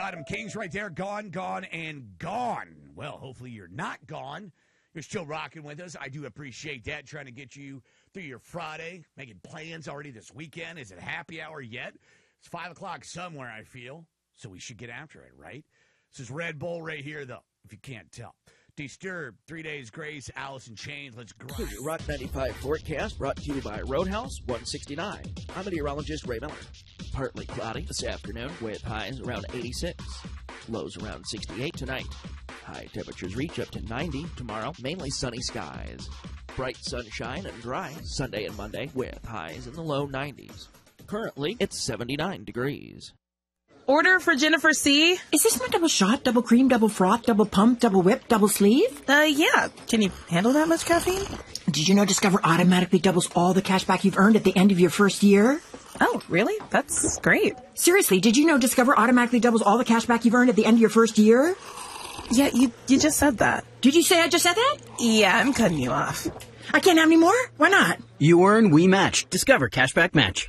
got him. Kings right there. Gone, gone, and gone. Well, hopefully you're not gone. You're still rocking with us. I do appreciate that, trying to get you through your Friday, making plans already this weekend. Is it happy hour yet? It's 5 o'clock somewhere, I feel, so we should get after it, right? This is Red Bull right here, though, if you can't tell. Disturbed, 3 Days Grace, Alice in Chains. Let's grind. Your Rock 95 forecast brought to you by Roadhouse 169. I'm meteorologist Ray Miller. Partly cloudy this afternoon with highs around 86. Lows around 68 tonight. High temperatures reach up to 90 tomorrow. Mainly sunny skies. Bright sunshine and dry Sunday and Monday with highs in the low 90s. Currently, it's 79 degrees. Order for Jennifer C. Is this my double shot, double cream, double froth, double pump, double whip, double sleeve? Yeah. Can you handle that much caffeine? Did you know Discover automatically doubles all the cash back you've earned at the end of your first year? Oh, really? That's great. Seriously, did you know Discover automatically doubles all the cash back you've earned at the end of your first year? Yeah, you just said that. Did you say I just said that? Yeah, I'm cutting you off. I can't have any more? Why not? You earn, we match. Discover Cashback Match.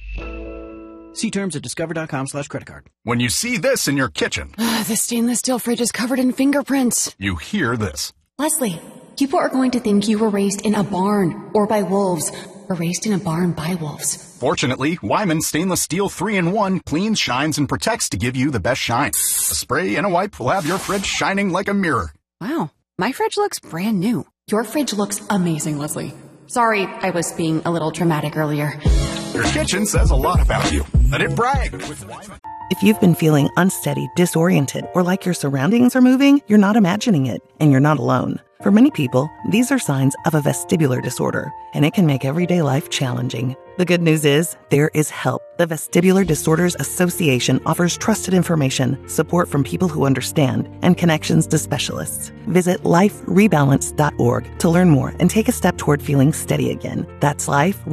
See terms at discover.com/creditcard. When you see this in your kitchen, The stainless steel fridge is covered in fingerprints. you hear this. Leslie, people are going to think you were raised in a barn or by wolves or raised in a barn by wolves. Fortunately, Wyman Stainless Steel 3-in-1 cleans, shines, and protects to give you the best shine. A spray and a wipe will have your fridge shining like a mirror. Wow, my fridge looks brand new. Your fridge looks amazing, Leslie. Sorry, I was being a little dramatic earlier. Your kitchen says a lot about you. Let it brag with Wyman. If you've been feeling unsteady, disoriented, or like your surroundings are moving, you're not imagining it, and you're not alone. For many people, these are signs of a vestibular disorder, and it can make everyday life challenging. The good news is, there is help. The Vestibular Disorders Association offers trusted information, support from people who understand, and connections to specialists. Visit liferebalance.org to learn more and take a step toward feeling steady again. That's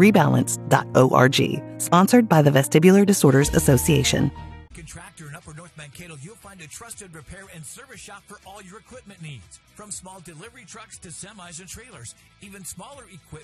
liferebalance.org. Sponsored by the Vestibular Disorders Association. Contractor in Upper North Mankato, you'll find a trusted repair and service shop for all your equipment needs. From small delivery trucks to semis and trailers, even smaller equipment.